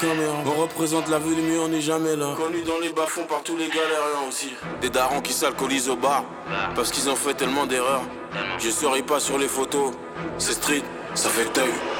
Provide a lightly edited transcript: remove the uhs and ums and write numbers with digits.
On représente la ville, mais on n'est jamais là. Connu dans les bas-fonds par tous les galériens aussi. Des darons qui s'alcoolisent au bar parce qu'ils ont fait tellement d'erreurs. Je serai pas sur les photos. C'est street, ça fait deuil.